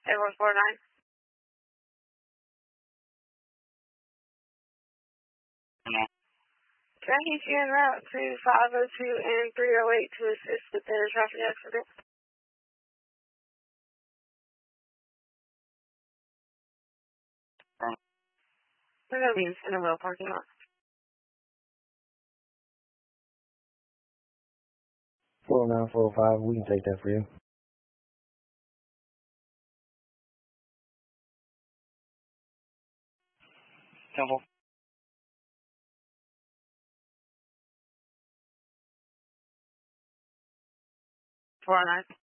8149. Can I get you en route to 502 and 308 to assist with the traffic accident? We're going to be in Centerville parking lot. 409, 405, we can take that for you. Temple. 409.